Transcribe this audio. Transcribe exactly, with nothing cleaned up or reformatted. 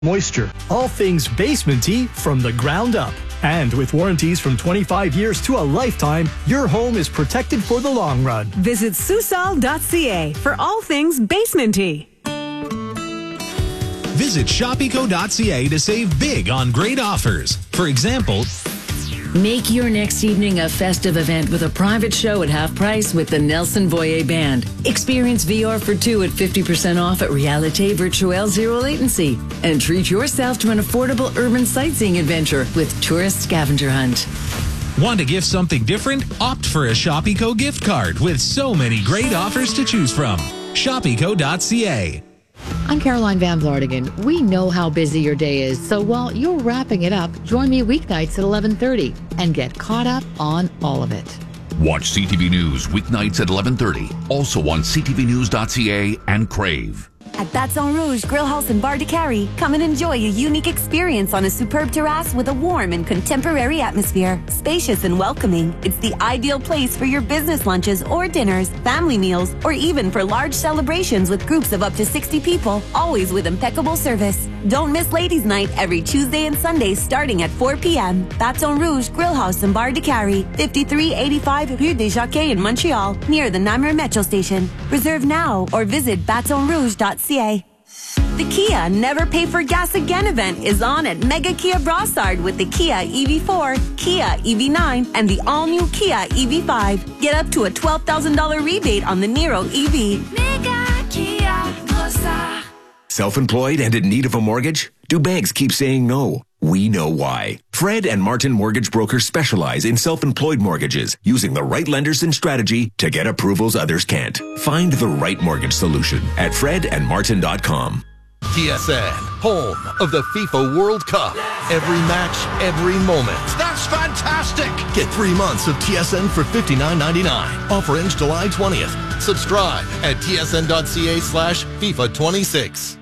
moisture. All things basement-y from the ground up. And with warranties from twenty-five years to a lifetime, your home is protected for the long run. Visit susal dot c a for all things basement-y. Visit shopeco dot c a to save big on great offers. For example, make your next evening a festive event with a private show at half price with the Nelson Voyer Band. Experience V R for two at fifty percent off at Realite Virtuelle Zero Latency. And treat yourself to an affordable urban sightseeing adventure with Tourist Scavenger Hunt. Want to gift something different? Opt for a Shopeco gift card with so many great offers to choose from. shopeco dot c a. I'm Caroline Van Vlartigan. We know how busy your day is, so while you're wrapping it up, join me weeknights at eleven thirty and get caught up on all of it. Watch C T V News weeknights at eleven thirty, also on c t v news dot c a and Crave. At Baton Rouge Grill House and Bar de Cary, come and enjoy a unique experience on a superb terrace with a warm and contemporary atmosphere. Spacious and welcoming, it's the ideal place for your business lunches or dinners, family meals, or even for large celebrations with groups of up to sixty people, always with impeccable service. Don't miss Ladies' Night every Tuesday and Sunday starting at four p.m. Baton Rouge Grill House and Bar de Cary, fifty-three eighty-five Rue des Jacquets in Montreal, near the Namur Metro Station. Reserve now or visit baton rouge dot c a. The Kia Never Pay for Gas Again event is on at Mega Kia Brossard with the Kia E V four, Kia E V nine, and the all-new Kia E V five. Get up to a twelve thousand dollars rebate on the Niro E V. Mega Kia Brossard. Self-employed and in need of a mortgage? Do banks keep saying no? We know why. Fred and Martin Mortgage Brokers specialize in self-employed mortgages, using the right lenders and strategy to get approvals others can't. Find the right mortgage solution at fred and martin dot com. T S N, home of the FIFA World Cup. Every match, every moment. That's fantastic! Get three months of T S N for fifty-nine ninety-nine. Offer ends July twentieth. Subscribe at t s n dot c a slash FIFA twenty-six.